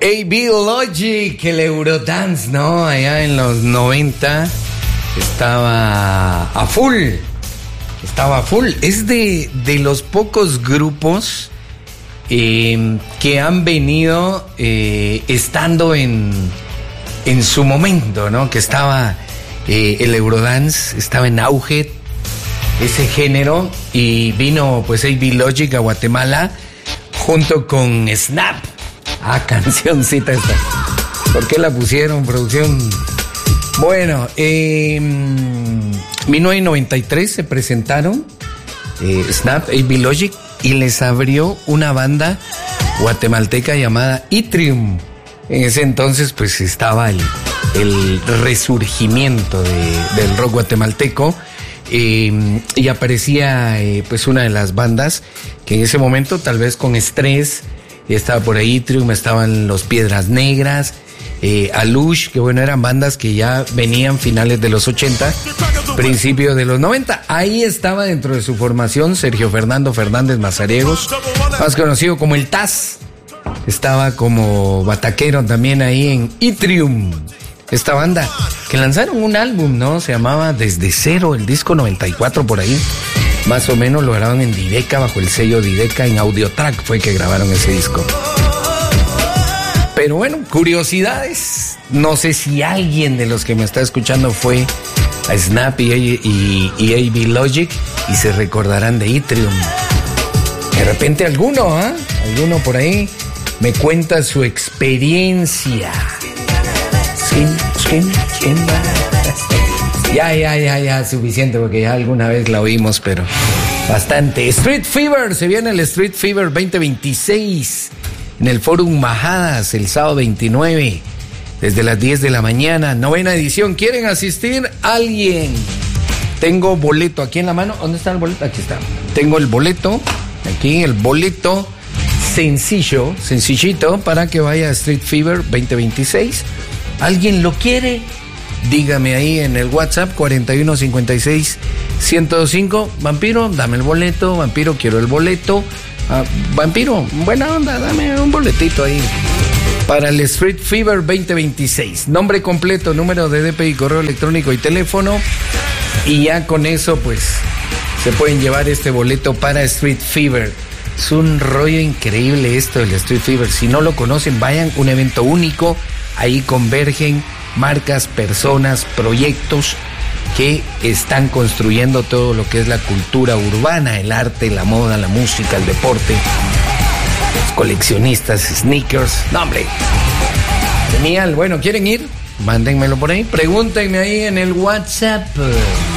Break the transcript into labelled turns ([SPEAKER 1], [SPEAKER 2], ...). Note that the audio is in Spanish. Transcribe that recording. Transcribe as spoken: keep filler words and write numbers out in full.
[SPEAKER 1] A B Logic, el Eurodance, ¿no? Allá en los noventa estaba a full. Estaba a full. Es de, de los pocos grupos eh, que han venido eh, estando en, en su momento, ¿no? Que estaba eh, el Eurodance, estaba en auge ese género, y vino pues A B Logic a Guatemala junto con Snap. Ah, cancioncita esta. ¿Por qué la pusieron, producción? Bueno, eh, mil novecientos noventa y tres se presentaron eh, Snap, A B Logic, y les abrió una banda guatemalteca llamada Yttrium. En ese entonces pues estaba el, el resurgimiento de, del rock guatemalteco. Eh, y aparecía eh, pues una de las bandas que en ese momento, tal vez con Estrés, estaba por ahí Yttrium, estaban los Piedras Negras, eh, Alush, que bueno, eran bandas que ya venían finales de los ochenta, principios de los noventa. Ahí estaba dentro de su formación Sergio Fernando Fernández Mazariegos, más conocido como el Taz. Estaba como bataquero también ahí en Yttrium, esta banda que lanzaron un álbum, ¿no? Se llamaba Desde Cero, el disco noventa y cuatro por ahí. Más o menos lo grabaron en Dideca, bajo el sello Dideca, en Audiotrack fue que grabaron ese disco. Pero bueno, curiosidades. No sé si alguien de los que me está escuchando fue a Snap y, y, y A B Logic y se recordarán de Yttrium. De repente alguno, ¿ah? ¿eh? Alguno por ahí me cuenta su experiencia. Sí, sí, sí. Ya, ya, ya, ya, suficiente, porque ya alguna vez la oímos, pero bastante. Street Fever, se viene el Street Fever veinte veintiséis en el Forum Majadas el sábado veintinueve, desde las diez de la mañana, novena edición. ¿Quieren asistir? ¿Alguien? Tengo boleto aquí en la mano. ¿Dónde está el boleto? Aquí está. Tengo el boleto, aquí el boleto sencillo, sencillito, para que vaya a Street Fever veinte veintiséis. ¿Alguien lo quiere? Dígame ahí en el WhatsApp cuarenta y uno cincuenta y seis ciento cinco. Vampiro, dame el boleto. Vampiro, quiero el boleto. Ah, Vampiro, buena onda, dame un boletito ahí para el Street Fever veinte veintiséis. Nombre completo, número de D P I, correo electrónico y teléfono. Y ya con eso pues se pueden llevar este boleto para Street Fever. Es un rollo increíble esto del Street Fever. Si no lo conocen, vayan, un evento único. Ahí convergen marcas, personas, proyectos que están construyendo todo lo que es la cultura urbana, el arte, la moda, la música, el deporte, los coleccionistas, sneakers. No, hombre, genial. Bueno, ¿quieren ir? Mándenmelo por ahí, pregúntenme ahí en el WhatsApp.